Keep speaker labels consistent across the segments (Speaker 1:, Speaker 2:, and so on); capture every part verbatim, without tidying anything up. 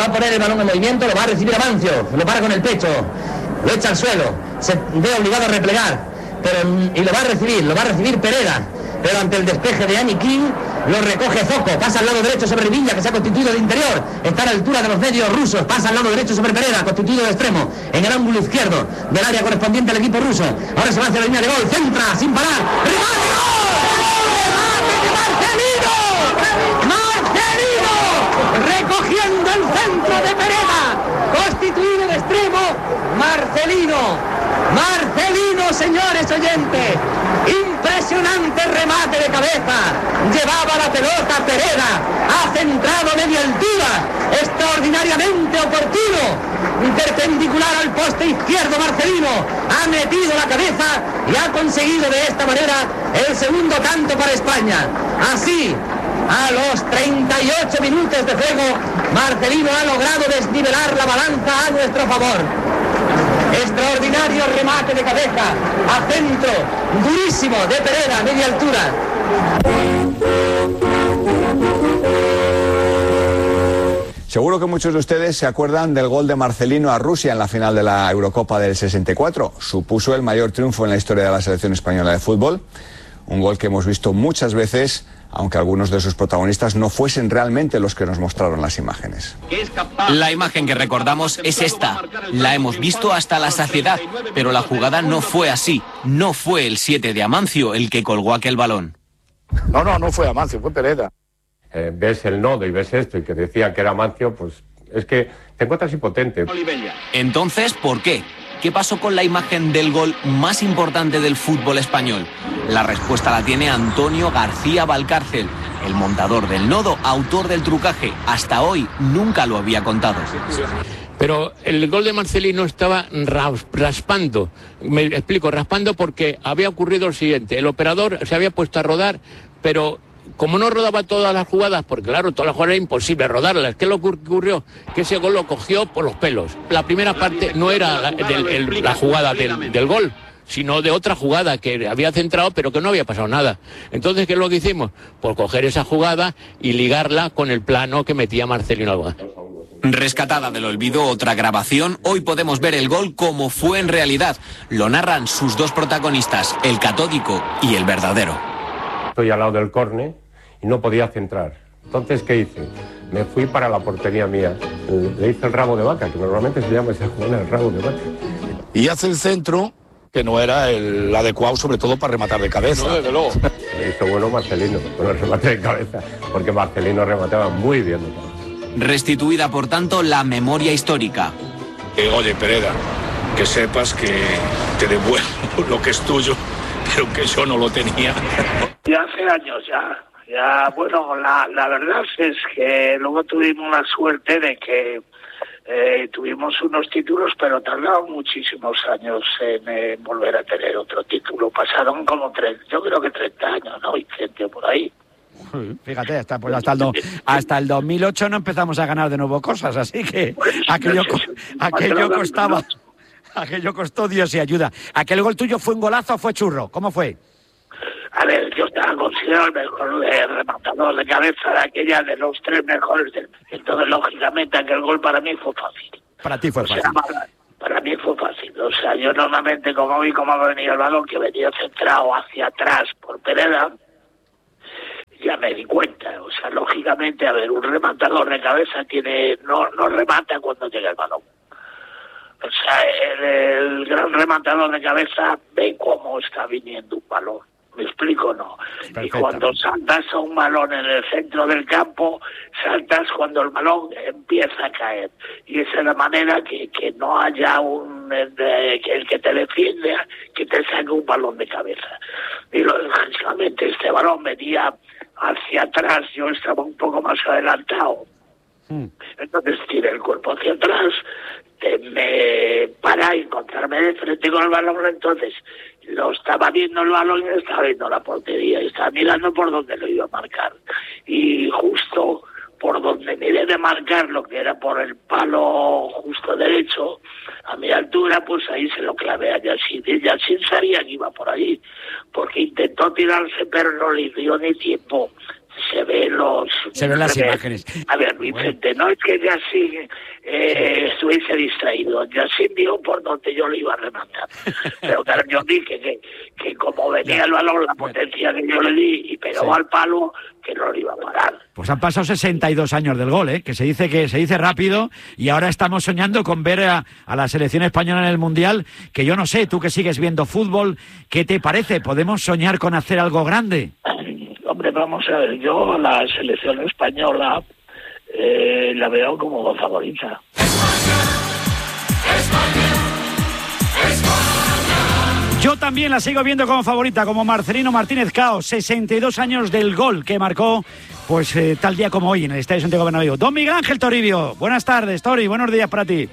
Speaker 1: va a poner el balón en movimiento, lo va a recibir Amancio, lo para con el pecho, lo echa al suelo, se ve obligado a replegar, pero, y lo va a recibir, lo va a recibir Pereda, pero ante el despeje de Anikin, lo recoge Zoco, pasa al lado derecho sobre Villa, que se ha constituido de interior, está a la altura de los medios rusos, pasa al lado derecho sobre Pereda, constituido de extremo, en el ángulo izquierdo del área correspondiente al equipo ruso. Ahora se va hacia la línea de gol, centra, sin parar, ¡remate, gol! ¡Marcelino! Recogiendo el centro de Pereda, constituido de extremo, Marcelino. Marcelino, señores oyentes, impresionante remate de cabeza, llevaba la pelota Pereda, ha centrado a media altura, extraordinariamente oportuno, perpendicular al poste izquierdo Marcelino, ha metido la cabeza y ha conseguido de esta manera el segundo tanto para España. Así, a los treinta y ocho minutos de juego, Marcelino ha logrado desnivelar la balanza a nuestro favor. Extraordinario remate de cabeza a centro, durísimo, de Pereda, a media altura.
Speaker 2: Seguro que muchos de ustedes se acuerdan del gol de Marcelino a Rusia en la final de la Eurocopa del sesenta y cuatro. Supuso el mayor triunfo en la historia de la selección española de fútbol. Un gol que hemos visto muchas veces, aunque algunos de sus protagonistas no fuesen realmente los que nos mostraron las imágenes.
Speaker 3: La imagen que recordamos es esta. La hemos visto hasta la saciedad, pero la jugada no fue así. No fue el siete de Amancio el que colgó aquel balón.
Speaker 4: No, no, no fue Amancio, fue Pereda.
Speaker 5: Eh, ves el nodo y ves esto y que decía que era Amancio, pues es que te encuentras impotente.
Speaker 3: Entonces, ¿por qué? ¿Qué pasó con la imagen del gol más importante del fútbol español? La respuesta la tiene Antonio García Valcárcel, el montador del nodo, autor del trucaje. Hasta hoy nunca lo había contado.
Speaker 6: Pero el gol de Marcelino estaba raspando, me explico, raspando porque había ocurrido el siguiente. El operador se había puesto a rodar, pero como no rodaba todas las jugadas, porque claro, todas las jugadas era imposible rodarlas, ¿qué es lo que ocurrió? Que ese gol lo cogió por los pelos. La primera parte no era la, del, el, la jugada del, del gol, sino de otra jugada que había centrado pero que no había pasado nada. Entonces, ¿qué es lo que hicimos? Pues coger esa jugada y ligarla con el plano que metía Marcelino Alba.
Speaker 3: Rescatada del olvido otra grabación, hoy podemos ver el gol como fue en realidad. Lo narran sus dos protagonistas, el catódico y el verdadero.
Speaker 5: Estoy al lado del córner y no podía centrar. Entonces, ¿qué hice? Me fui para la portería mía. Le hice el rabo de vaca, que normalmente se llama ese jugador el rabo de vaca.
Speaker 4: Y hace el centro, que no era el adecuado, sobre todo para rematar de cabeza. No, desde luego.
Speaker 5: Le hizo bueno Marcelino con el remate de cabeza, porque Marcelino remataba muy bien de cabeza.
Speaker 3: Restituida, por tanto, la memoria histórica.
Speaker 4: Eh, oye, Pereda, que sepas que te devuelvo lo que es tuyo, pero que yo no lo tenía.
Speaker 7: Ya hace años ya. Ya, bueno, la, la verdad es que luego tuvimos la suerte de que eh, tuvimos unos títulos, pero tardaron muchísimos años en, en volver a tener otro título. Pasaron como tres, yo creo que treinta años, ¿no? Y treinta por ahí.
Speaker 8: Fíjate, hasta, pues hasta, el do, hasta el dos mil ocho no empezamos a ganar de nuevo cosas, así que aquello, aquello costaba, aquello costó Dios y ayuda. ¿Aquel gol tuyo fue un golazo o fue churro? ¿Cómo fue?
Speaker 7: A ver, yo estaba considerado el mejor eh, rematador de cabeza de aquella, de los tres mejores del... Entonces, lógicamente, aquel gol para mí fue fácil.
Speaker 8: Para ti fue
Speaker 7: o
Speaker 8: fácil.
Speaker 7: Sea, para, para mí fue fácil. O sea, yo normalmente, como vi cómo venía el balón, que venía centrado hacia atrás por Pereda, ya me di cuenta. O sea, lógicamente, a ver, un rematador de cabeza tiene no, no remata cuando llega el balón. O sea, el, el gran rematador de cabeza ve cómo está viniendo un balón. ¿Me explico o no? Y cuando saltas a un balón en el centro del campo, saltas cuando el balón empieza a caer. Y esa es la manera que, que no haya un eh, que el que te defiende, que te saque un balón de cabeza. Y lógicamente este balón venía hacia atrás, yo estaba un poco más adelantado. Hmm. Entonces tiré el cuerpo hacia atrás, me para encontrarme de frente con el balón, entonces lo estaba viendo el balón y estaba viendo la portería y estaba mirando por donde lo iba a marcar, y justo por donde miré de marcar, lo que era por el palo justo derecho a mi altura, pues ahí se lo clavé a Yacine, y Yacine sabía que iba por allí porque intentó tirarse pero no le dio ni tiempo. se ven los...
Speaker 8: Se ven las
Speaker 7: revés.
Speaker 8: imágenes.
Speaker 7: A ver, Vicente, bueno. No es que ya sí eh, estuviese distraído. Ya sí vio por donde yo le iba a rematar. Pero claro, yo dije que, que como venía ya. el balón, la potencia que yo le di y pegaba sí. al palo, que no lo iba a parar.
Speaker 8: Pues han pasado sesenta y dos años del gol, ¿eh? Que se dice que se dice rápido, y ahora estamos soñando con ver a, a la selección española en el Mundial, que yo no sé, tú que sigues viendo fútbol, ¿qué te parece? ¿Podemos soñar con hacer algo grande?
Speaker 7: Hombre, vamos a ver, yo la selección española eh, la veo como favorita.
Speaker 8: Yo también la sigo viendo como favorita, como Marcelino Martínez Cao, sesenta y dos años del gol que marcó, pues eh, tal día como hoy en el Estadio Santiago Bernabéu. Don Miguel Ángel Toribio, buenas tardes, Tori, buenos días para ti.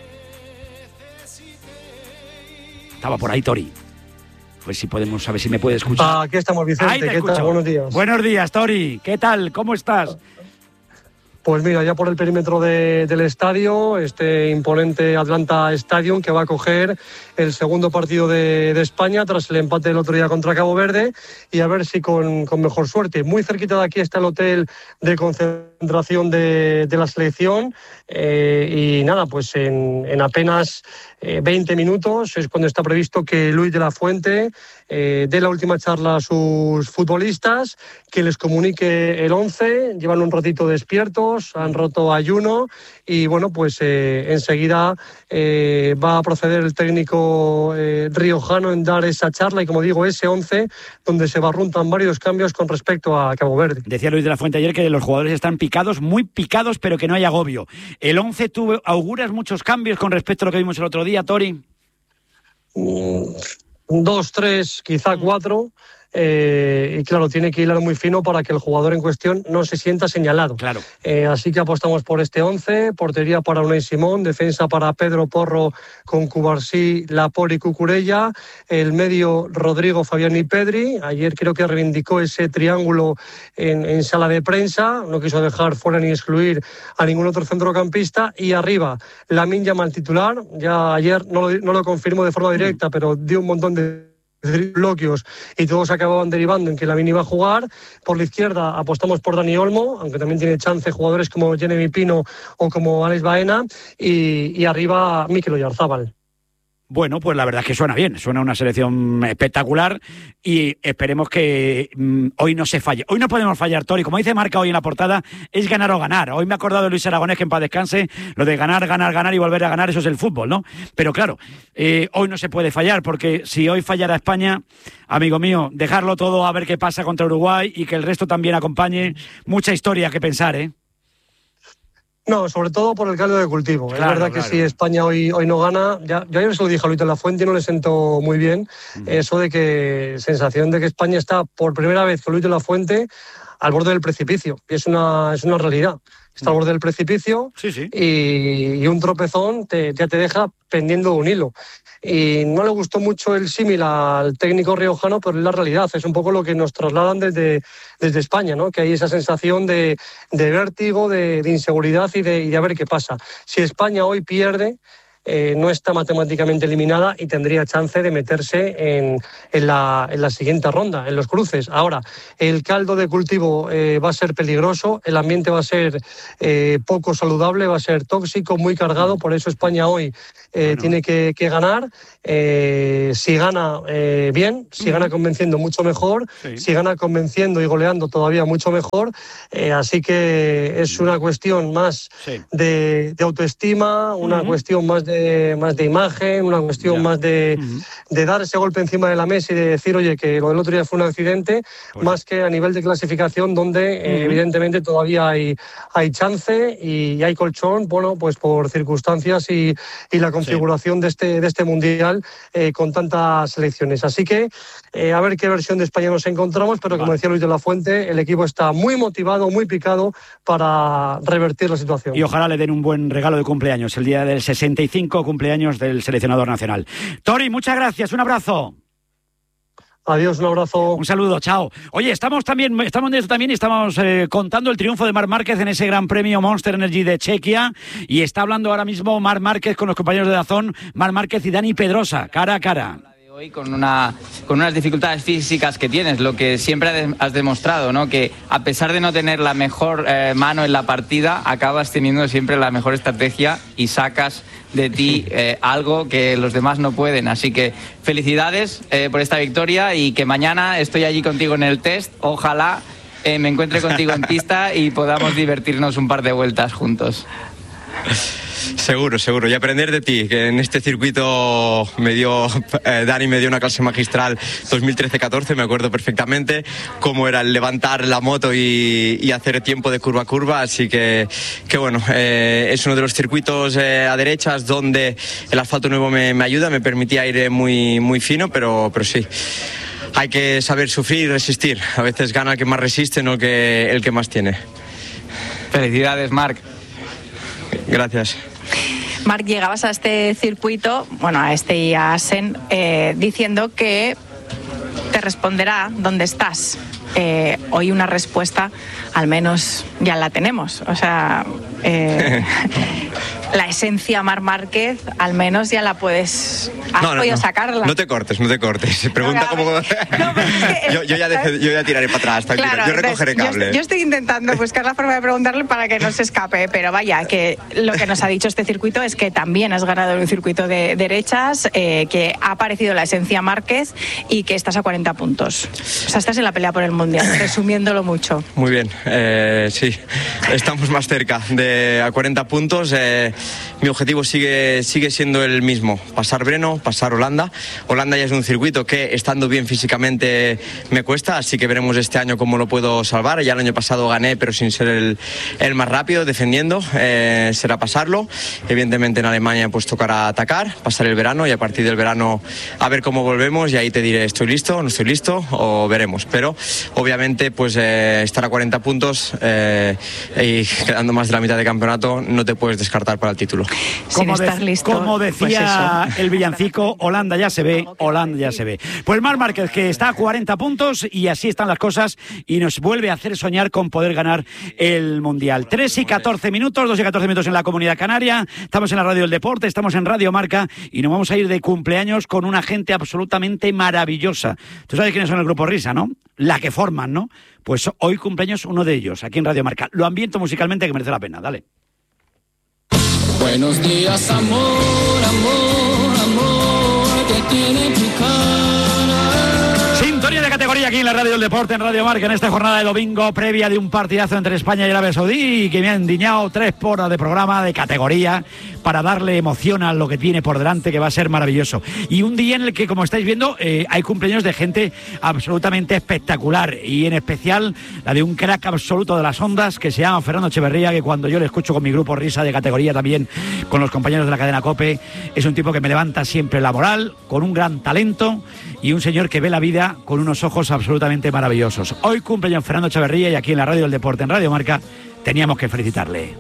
Speaker 8: Estaba por ahí, Tori. Pues si podemos, a ver si me puede escuchar.
Speaker 9: Ah, aquí estamos, Vicente. ¿Qué escucho. tal? Buenos días.
Speaker 8: Buenos días, Tori. ¿Qué tal? ¿Cómo estás?
Speaker 9: Pues mira, ya por el perímetro de, del estadio, este imponente Atlanta Stadium, que va a acoger el segundo partido de, de España tras el empate del otro día contra Cabo Verde, y a ver si con, con mejor suerte. Muy cerquita de aquí está el hotel de concentración de, de la selección, eh, y nada, pues en, en apenas eh, veinte minutos es cuando está previsto que Luis de la Fuente eh, dé la última charla a sus futbolistas, que les comunique el once. Llevan un ratito despiertos, han roto ayuno, y bueno, pues eh, enseguida eh, va a proceder el técnico eh, riojano en dar esa charla, y como digo, ese once donde se barruntan varios cambios con respecto a Cabo Verde.
Speaker 8: Decía Luis de la Fuente ayer que los jugadores están picados, muy picados, pero que no hay agobio. El once, ¿tú auguras muchos cambios con respecto a lo que vimos el otro día, Tori?
Speaker 9: Mm, dos, tres, quizá cuatro. Eh, y claro, tiene que hilar muy fino para que el jugador en cuestión no se sienta señalado.
Speaker 8: Claro.
Speaker 9: Eh, así que apostamos por este once, portería para Unai Simón, defensa para Pedro Porro con Cubarsí, Laporte y Cucurella, el medio Rodrigo, Fabián y Pedri. Ayer creo que reivindicó ese triángulo en, en sala de prensa, no quiso dejar fuera ni excluir a ningún otro centrocampista, y arriba Lamine Yamal titular. Ya ayer no lo, no lo confirmó de forma directa, mm. pero dio un montón de bloqueos y todos acababan derivando en que Lamine iba a jugar. Por la izquierda apostamos por Dani Olmo, aunque también tiene chance jugadores como Jeremy Pino o como Alex Baena, y, y arriba Mikel Oyarzábal.
Speaker 8: Bueno, pues la verdad es que suena bien, suena una selección espectacular, y esperemos que mmm, hoy no se falle. Hoy no podemos fallar, Tori. Como dice Marca hoy en la portada, es ganar o ganar. Hoy me he acordado de Luis Aragonés, que en paz descanse, lo de ganar, ganar, ganar y volver a ganar, eso es el fútbol, ¿no? Pero claro, eh, hoy no se puede fallar, porque si hoy fallara España, amigo mío, dejarlo todo a ver qué pasa contra Uruguay y que el resto también acompañe. Mucha historia que pensar, ¿eh?
Speaker 9: No, sobre todo por el caldo de cultivo. Claro, es verdad que claro. Si España hoy, hoy no gana, ya, yo ayer se lo dije a Luis de la Fuente y no le sentó muy bien, uh-huh. Eso de que, sensación de que España está por primera vez con Luis de la Fuente al borde del precipicio, y es una, es una realidad. Está al borde del precipicio,
Speaker 8: sí, sí.
Speaker 9: Y, y un tropezón te, ya te deja pendiendo de un hilo. Y no le gustó mucho el símil al técnico riojano, pero es la realidad, es un poco lo que nos trasladan desde, desde España, ¿no? Que hay esa sensación de, de vértigo, de, de inseguridad y de, y de a ver qué pasa. Si España hoy pierde, Eh, no está matemáticamente eliminada y tendría chance de meterse en, en, la, en la siguiente ronda, en los cruces. Ahora, el caldo de cultivo eh, va a ser peligroso, el ambiente va a ser eh, poco saludable, va a ser tóxico, muy cargado, por eso España hoy eh, bueno. tiene que, que ganar. Eh, si gana eh, bien, si uh-huh. gana convenciendo mucho mejor, sí. si gana convenciendo y goleando todavía mucho mejor, eh, así que es una cuestión más sí. de, de autoestima, una uh-huh. cuestión más de De, más de imagen, una cuestión yeah. más de, uh-huh. de dar ese golpe encima de la mesa y de decir, oye, que lo del otro día fue un accidente, pues más que a nivel de clasificación, donde uh-huh. eh, evidentemente todavía hay, hay chance y hay colchón, bueno, pues por circunstancias y, y la configuración sí. de, este, de este Mundial eh, con tantas selecciones. Así que eh, a ver qué versión de España nos encontramos, pero vale. como decía Luis de la Fuente, el equipo está muy motivado, muy picado para revertir la situación.
Speaker 8: Y ojalá le den un buen regalo de cumpleaños, el día del sesenta y cinco cumpleaños del seleccionador nacional. Tori, muchas gracias, un abrazo.
Speaker 9: Adiós, un abrazo.
Speaker 8: Un saludo, chao. Oye, estamos también, estamos en esto también y estamos eh, contando el triunfo de Marc Márquez en ese Gran Premio Monster Energy de Chequia, y está hablando ahora mismo Marc Márquez con los compañeros de Dazón, Marc Márquez y Dani Pedrosa, cara a cara.
Speaker 10: Hoy con, una, con unas dificultades físicas que tienes, lo que siempre has demostrado, ¿no? Que a pesar de no tener la mejor eh, mano en la partida, acabas teniendo siempre la mejor estrategia y sacas de ti eh, algo que los demás no pueden. Así que felicidades eh, por esta victoria y que mañana estoy allí contigo en el test. Ojalá eh, me encuentre contigo en pista y podamos divertirnos un par de vueltas juntos.
Speaker 11: Seguro, seguro. Y aprender de ti, que en este circuito me dio, eh, Dani me dio una clase magistral dos mil trece catorce, me acuerdo perfectamente cómo era el levantar la moto y, y hacer tiempo de curva a curva, así que, que bueno, eh, es uno de los circuitos eh, a derechas donde el asfalto nuevo me, me ayuda, me permitía ir muy, muy fino, pero, pero sí. Hay que saber sufrir y resistir. A veces gana el que más resiste, no el que, el que más tiene.
Speaker 10: Felicidades, Marc.
Speaker 11: Gracias.
Speaker 12: Marc, llegabas a este circuito, bueno, a este y a Assen, eh, diciendo que te responderá dónde estás. Eh, hoy una respuesta, al menos ya la tenemos. O sea, eh, la esencia Marc Márquez, al menos ya la puedes... Has
Speaker 11: no, no,
Speaker 12: podido
Speaker 11: no.
Speaker 12: sacarla.
Speaker 11: No te cortes, no te cortes. Pregunta
Speaker 12: no,
Speaker 11: cómo...
Speaker 12: No,
Speaker 11: yo, yo, ya deje, yo ya tiraré para atrás, tranquilo.
Speaker 12: Claro,
Speaker 11: yo recogeré
Speaker 12: entonces,
Speaker 11: cable.
Speaker 12: Yo, yo estoy intentando buscar la forma de preguntarle para que no se escape, pero vaya, que lo que nos ha dicho este circuito es que también has ganado un circuito de derechas, eh, que ha aparecido la esencia Márquez y que estás a cuarenta puntos. O sea, estás en la pelea por el Mundial, resumiéndolo mucho.
Speaker 11: Muy bien, eh, sí, estamos más cerca de a cuarenta puntos. Eh, mi objetivo sigue, sigue siendo el mismo, pasar Breno, pasar Holanda. Holanda ya es un circuito que, estando bien físicamente, me cuesta, así que veremos este año cómo lo puedo salvar. Ya el año pasado gané, pero sin ser el, el más rápido, defendiendo, eh, será pasarlo. Evidentemente en Alemania pues tocará atacar, pasar el verano y a partir del verano a ver cómo volvemos y ahí te diré estoy listo, no estoy listo o veremos. Pero obviamente pues eh, estar a cuarenta puntos eh, y quedando más de la mitad de campeonato no te puedes descartar para el título.
Speaker 12: Sin
Speaker 8: como,
Speaker 12: estar
Speaker 8: de,
Speaker 12: listo,
Speaker 8: como decía
Speaker 12: pues
Speaker 8: el villancico, Holanda ya se ve, Holanda ya se ve. Pues Marc Márquez, que está a cuarenta puntos y así están las cosas y nos vuelve a hacer soñar con poder ganar el Mundial. tres y catorce minutos, dos y catorce minutos en la Comunidad Canaria, estamos en la Radio del Deporte, estamos en Radio Marca y nos vamos a ir de cumpleaños con una gente absolutamente maravillosa. Tú sabes quiénes son el Grupo Risa, ¿no? La que forman, ¿no? Pues hoy cumpleaños uno de ellos, aquí en Radio Marca. Lo ambiento musicalmente que merece la pena, dale.
Speaker 13: Buenos días, amor, amor, amor, que tiene tu cara.
Speaker 8: Sintonía de categoría aquí en la Radio del Deporte, en Radio Marca, en esta jornada de domingo previa de un partidazo entre España y Arabia Saudí, que me han diñado tres horas de programa de categoría para darle emoción a lo que tiene por delante, que va a ser maravilloso. Y un día en el que, como estáis viendo, eh, hay cumpleaños de gente absolutamente espectacular, y en especial la de un crack absoluto de las ondas, que se llama Fernando Echeverría, que cuando yo le escucho con mi Grupo Risa de categoría también, con los compañeros de la cadena COPE, es un tipo que me levanta siempre la moral, con un gran talento, y un señor que ve la vida con unos ojos absolutamente maravillosos. Hoy cumpleaños Fernando Echeverría, y aquí en la Radio del Deporte, en Radio Marca, teníamos que felicitarle.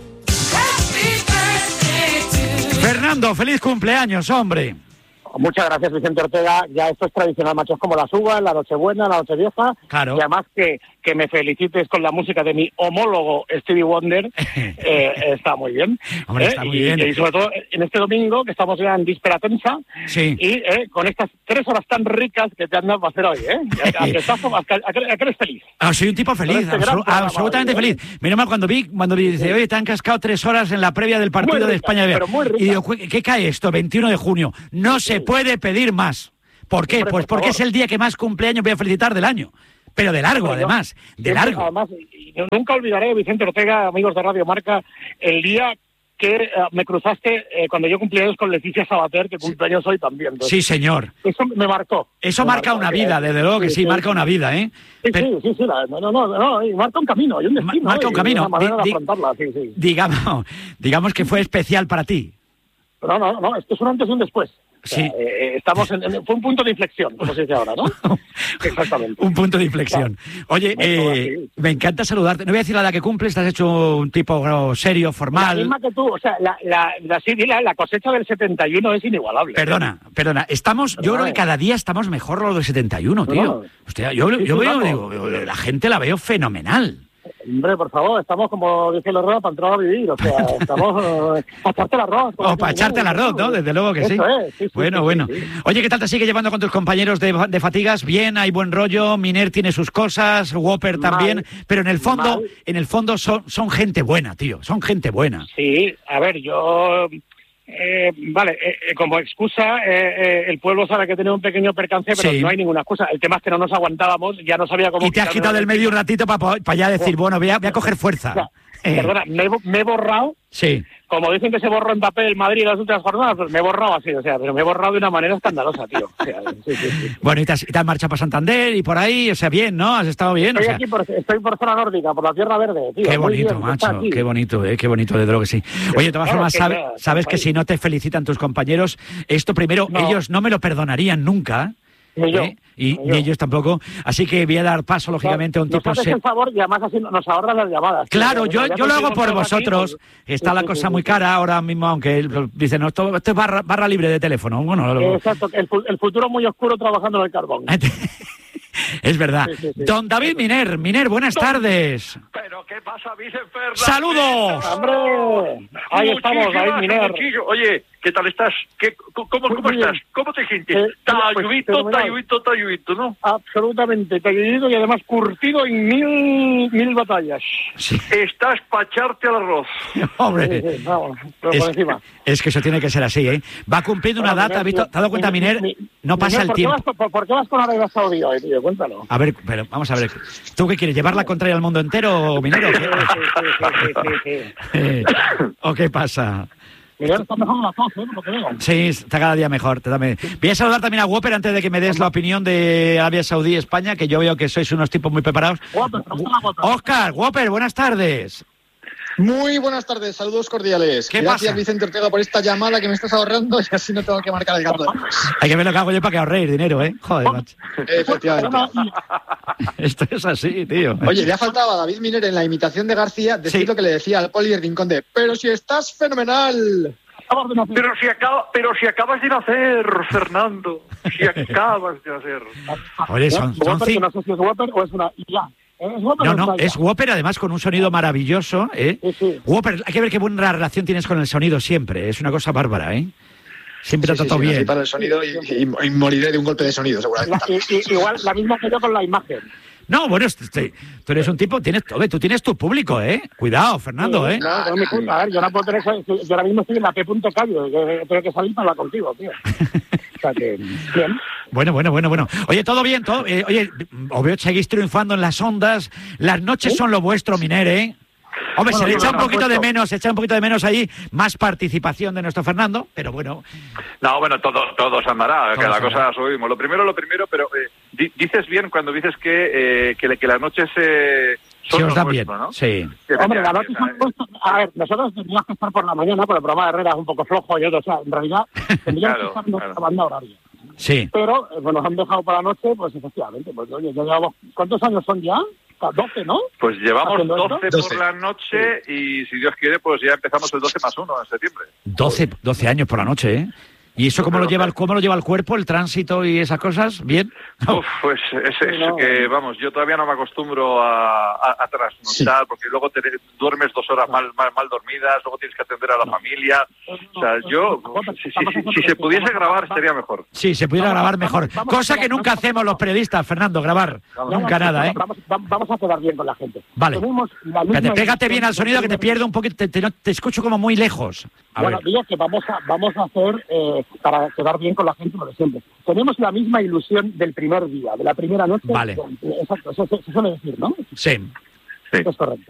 Speaker 8: Fernando, feliz cumpleaños, hombre.
Speaker 14: Muchas gracias, Vicente Ortega. Ya esto es tradicional, machos, como las uvas, la Nochebuena, la Nochevieja.
Speaker 8: Claro.
Speaker 14: Y además que, que me felicites con la música de mi homólogo Stevie Wonder, eh, está muy bien.
Speaker 8: Hombre,
Speaker 14: ¿eh?
Speaker 8: está muy
Speaker 14: y,
Speaker 8: bien.
Speaker 14: Y sobre todo en este domingo, que estamos ya en víspera tensa,
Speaker 8: sí.
Speaker 14: y eh, con estas tres horas tan ricas que te han dado para hacer hoy, ¿eh? ¿A que, estás, a que, a que eres feliz?
Speaker 8: Ah, soy un tipo feliz,
Speaker 14: Este
Speaker 8: absolu-
Speaker 14: programa,
Speaker 8: absolutamente
Speaker 14: ¿vale?
Speaker 8: feliz. Menos mal cuando vi, cuando vi, dice, oye, te han cascado tres horas en la previa del partido
Speaker 14: Muy
Speaker 8: de
Speaker 14: rica,
Speaker 8: España.
Speaker 14: pero muy rica.
Speaker 8: Y digo, ¿qué cae esto? veintiuno de junio. No se puede pedir más. ¿Por qué?
Speaker 14: Hombre,
Speaker 8: Pues
Speaker 14: por
Speaker 8: porque
Speaker 14: favor.
Speaker 8: es el día que más cumpleaños voy a felicitar del año. Pero de largo,
Speaker 14: Bueno,
Speaker 8: además. De
Speaker 14: siempre,
Speaker 8: largo.
Speaker 14: Además, y yo nunca olvidaré, Vicente Ortega, amigos de Radio Marca, el día que uh, me cruzaste eh, cuando yo cumpleaños con Leticia Sabater, que cumpleaños hoy también. Entonces,
Speaker 8: Sí, señor.
Speaker 14: eso me marcó.
Speaker 8: Eso
Speaker 14: me
Speaker 8: marca
Speaker 14: marcó,
Speaker 8: una
Speaker 14: que-
Speaker 8: vida, desde luego que sí, marca una vida, ¿eh?
Speaker 14: Sí,
Speaker 8: Pero-
Speaker 14: sí, sí, sí, la- no, no, no, no, y marca un camino, hay un destino.
Speaker 8: marca un
Speaker 14: y
Speaker 8: camino.
Speaker 14: Una manera
Speaker 8: Di-
Speaker 14: de afrontarla, sí, sí.
Speaker 8: Digamos, digamos que fue especial para ti.
Speaker 14: No, no, no, esto es un antes y un después. O sea,
Speaker 8: Sí.
Speaker 14: eh, estamos en, en- fue un punto de inflexión, como se dice ahora, ¿no? Exactamente.
Speaker 8: Un punto de inflexión. Oye,
Speaker 14: Bueno,
Speaker 8: eh,
Speaker 14: sí.
Speaker 8: me encanta saludarte. No voy a decir la edad que cumples, te has hecho un tipo serio,
Speaker 14: La
Speaker 8: formal.
Speaker 14: misma que tú, o sea, la, la, la, sí, la, la cosecha del setenta y uno es inigualable.
Speaker 8: Perdona, perdona. Estamos, yo creo que cada día estamos mejor los del setenta y uno, tío.
Speaker 14: No, no.
Speaker 8: Hostia, yo,
Speaker 14: Sí,
Speaker 8: yo
Speaker 14: sí,
Speaker 8: veo,
Speaker 14: vamos.
Speaker 8: digo, la gente la veo fenomenal.
Speaker 14: Hombre, por favor, estamos como dice el arroz para entrar a vivir, o sea, estamos eh, para echarte el arroz.
Speaker 8: O para echarte el arroz, ¿no? Desde luego que sí.
Speaker 14: Eso es, sí, sí,
Speaker 8: bueno,
Speaker 14: sí,
Speaker 8: bueno.
Speaker 14: sí, sí.
Speaker 8: Oye, ¿qué tal te sigue llevando con tus compañeros de, de Fatigas? Bien, hay buen rollo, Miner tiene sus cosas, Whopper también,
Speaker 14: Mal,
Speaker 8: pero en el fondo,
Speaker 14: mal.
Speaker 8: en el fondo son, son gente buena, tío, son gente buena.
Speaker 14: Sí, a ver, yo... Eh, vale, eh, eh, como excusa, eh, eh, el pueblo sabe que tiene un pequeño percance, pero
Speaker 8: Sí.
Speaker 14: no hay ninguna excusa. El tema es que no nos aguantábamos, ya no sabía cómo...
Speaker 8: Y te has
Speaker 14: quitarme
Speaker 8: quitado
Speaker 14: la
Speaker 8: del medio un ratito para ya decir, bueno, voy a, voy a coger fuerza. Eh,
Speaker 14: Perdona, me, he bo- me he borrado,
Speaker 8: sí.
Speaker 14: como dicen que se borró Mbappé el Madrid en las últimas jornadas, pues me he borrado así, o sea, pero me he borrado de una manera escandalosa, tío. O sea, sí, sí, sí.
Speaker 8: Bueno, y te has, y te has marchado para Santander y por ahí, o sea, bien, ¿no? Has estado bien, o
Speaker 14: Estoy
Speaker 8: sea...
Speaker 14: aquí, por, estoy por zona nórdica, por la Tierra Verde, tío.
Speaker 8: Qué
Speaker 14: muy
Speaker 8: bonito,
Speaker 14: bien, está
Speaker 8: macho,
Speaker 14: aquí.
Speaker 8: qué bonito, eh, qué bonito, de luego que sí. Oye, de todas
Speaker 14: Claro,
Speaker 8: formas,
Speaker 14: que
Speaker 8: sabe-
Speaker 14: ya,
Speaker 8: sabes que
Speaker 14: país.
Speaker 8: si no te felicitan tus compañeros, esto primero,
Speaker 14: No.
Speaker 8: ellos no me lo perdonarían nunca,
Speaker 14: Ni yo,
Speaker 8: ¿eh? y
Speaker 14: ni
Speaker 8: ni
Speaker 14: yo.
Speaker 8: ellos tampoco, así que voy a dar paso, lógicamente, a un
Speaker 14: Nos
Speaker 8: tipo...
Speaker 14: haces
Speaker 8: se-
Speaker 14: el favor y además así nos ahorras las llamadas. tío.
Speaker 8: Claro,
Speaker 14: Ya
Speaker 8: yo,
Speaker 14: ya
Speaker 8: yo lo hago
Speaker 14: conseguimos
Speaker 8: por
Speaker 14: algo aquí,
Speaker 8: vosotros.
Speaker 14: pues-
Speaker 8: Está
Speaker 14: sí,
Speaker 8: la
Speaker 14: sí,
Speaker 8: cosa
Speaker 14: sí,
Speaker 8: muy
Speaker 14: sí.
Speaker 8: cara ahora mismo, aunque él- dicen, no, esto, esto es barra, barra libre de teléfono. Bueno, lo-
Speaker 14: Exacto, el, fu- el futuro muy oscuro trabajando en el carbón.
Speaker 8: es verdad.
Speaker 14: Sí, sí, sí.
Speaker 8: Don David Miner, Miner, buenas tardes.
Speaker 15: Pero ¿qué pasa, Vicente Fernández?
Speaker 8: ¡Saludos!
Speaker 14: ¡Hombre! Ahí estamos, David Miner.
Speaker 15: Muchísimo. Oye, ¿qué tal estás? ¿Qué, ¿Cómo, cómo
Speaker 14: Muy bien.
Speaker 15: estás? ¿Cómo te sientes?
Speaker 14: Eh,
Speaker 15: Talludito,
Speaker 14: pues, fenomenal.
Speaker 15: talludito, talludito, ¿no?
Speaker 14: Absolutamente, talludito y además curtido en mil, mil batallas.
Speaker 15: Estás para echarte al arroz.
Speaker 8: Hombre.
Speaker 14: Sí, sí, vamos, pero
Speaker 8: Es,
Speaker 14: por encima.
Speaker 8: es que eso tiene que ser así, ¿eh? Va cumpliendo una
Speaker 14: Bueno,
Speaker 8: data,
Speaker 14: Miner,
Speaker 8: ¿visto? ¿Te has dado cuenta,
Speaker 14: mi-
Speaker 8: Miner?
Speaker 14: mi-
Speaker 8: No pasa
Speaker 14: Miner,
Speaker 8: el
Speaker 14: ¿por qué
Speaker 8: tiempo.
Speaker 14: vas- por, por qué vas con Arabia Saudí hoy, tío? Cuéntalo.
Speaker 8: A ver, pero vamos a ver. ¿Tú qué quieres? ¿Llevar la contraria al mundo entero, Minero? o qué?
Speaker 14: Sí, sí, sí, sí.
Speaker 8: Eh, ¿O qué pasa?
Speaker 14: Miner está mejor la tos, ¿eh? Por lo que veo.
Speaker 8: Sí, está cada día mejor. te dame- Voy a saludar también a Whopper antes de que me des la opinión de Arabia Saudí y España, que yo veo que sois unos tipos muy preparados. Óscar, Whopper, buenas tardes.
Speaker 16: Muy buenas tardes, saludos cordiales.
Speaker 8: ¿Qué
Speaker 16: Gracias,
Speaker 8: pasa?
Speaker 16: Vicente Ortega, por esta llamada que me estás ahorrando y así no tengo que marcar el gato después.
Speaker 8: Hay que ver lo que hago yo para que ahorréis dinero, ¿eh? Joder, macho.
Speaker 16: Efectivamente.
Speaker 8: Esto es así, tío.
Speaker 16: Oye, le ha faltado a David Miner en la imitación de García decir lo que le decía al Poli Rincón de pero si estás fenomenal.
Speaker 15: Pero si, acaba, pero si acabas de nacer, Fernando. Si acabas de nacer.
Speaker 8: Oye, son, son
Speaker 14: Whopper, que
Speaker 8: cinco...
Speaker 14: no sé si es Whopper o es una I A. ¿Es Whopper
Speaker 8: No,
Speaker 14: o
Speaker 8: no,
Speaker 14: una I A?
Speaker 8: es Whopper además con un sonido maravilloso, ¿eh? Whopper, hay que ver qué buena relación tienes con el sonido siempre, es una cosa bárbara, ¿eh? Siempre te ha
Speaker 16: Sí, sí,
Speaker 8: tratado
Speaker 16: sí,
Speaker 8: bien.
Speaker 16: así para el sonido y, y- y moriré de un golpe de sonido, seguramente.
Speaker 14: La- y- y- igual la misma que yo con la imagen.
Speaker 8: No, bueno, este- tú eres un tipo, tienes, oye, tú tienes tu público, ¿eh? Cuidado, Fernando, ¿eh?
Speaker 14: No, no me culpa. A ver, yo no puedo tener eso. Yo ahora mismo estoy en la P. Callo. Yo tengo que salir para hablar contigo, tío. O sea que, bien.
Speaker 8: Bueno, bueno, bueno, bueno. Oye, todo bien, todo. eh, oye, os veo que seguís triunfando en las ondas. Las noches son lo vuestro, Miner, ¿eh? Hombre,
Speaker 15: Bueno,
Speaker 8: se le echa un
Speaker 15: bueno,
Speaker 8: poquito de
Speaker 15: puesto.
Speaker 8: menos, se echa un poquito de menos ahí, más participación de nuestro Fernando, pero bueno.
Speaker 15: No, bueno, todo, todo se andará, que
Speaker 8: Todo
Speaker 15: la
Speaker 8: se
Speaker 15: cosa subimos. Lo primero, lo primero, pero eh, di- dices bien cuando dices que, eh, que, que las noches eh, son
Speaker 8: Se os
Speaker 15: lo
Speaker 8: da bien,
Speaker 15: nuestro, ¿no?
Speaker 8: sí.
Speaker 15: Que
Speaker 14: Hombre, la
Speaker 15: efectivamente,
Speaker 14: noche son puestos. A ver, nosotros tendríamos que estar por la mañana, pero el programa de Herrera es un poco flojo y otro. O sea, en realidad, tendríamos
Speaker 15: Claro,
Speaker 14: que estar en nuestra
Speaker 15: claro.
Speaker 14: banda horaria.
Speaker 8: Sí.
Speaker 14: Pero, eh, pues nos han dejado para la noche, pues efectivamente. Pues oye, ya llevamos. ¿Cuántos años son ya? doce, ¿no?
Speaker 15: Pues llevamos
Speaker 14: ¿Haciendo esto?
Speaker 15: doce por la noche y si Dios quiere, pues ya empezamos el doce más uno en septiembre.
Speaker 8: doce, doce años por la noche, ¿eh? ¿Y eso cómo lo lleva el, cómo lo lleva el cuerpo, el tránsito y esas cosas? ¿Bien?
Speaker 15: Uf, pues es, es
Speaker 14: no.
Speaker 15: que, vamos, yo todavía no me acostumbro a, a, a trasnochar, porque luego te duermes dos horas mal, mal, mal dormidas, luego tienes que atender a la familia. O sea, yo, si, si, si, si se pudiese grabar, estaría mejor.
Speaker 8: Sí, se pudiera grabar mejor. Cosa que nunca hacemos los periodistas, Fernando, grabar. Nunca nada, ¿eh?
Speaker 14: Vamos, vamos, vamos a quedar bien con la gente.
Speaker 8: Vale.
Speaker 14: Tenemos la
Speaker 8: Pégate,
Speaker 14: misma
Speaker 8: pégate bien
Speaker 14: ilusión
Speaker 8: al sonido que te
Speaker 14: del
Speaker 8: pierdo un poquito, te, te, no- te escucho como muy lejos. A
Speaker 14: Bueno,
Speaker 8: ver.
Speaker 14: digo que vamos a, vamos a hacer, eh, para quedar bien con la gente, lo de siempre. Tenemos la misma ilusión del primer día, de la primera noche.
Speaker 8: Vale.
Speaker 14: Exacto, eso se suele decir, ¿no?
Speaker 8: Sí.
Speaker 14: Eso es correcto.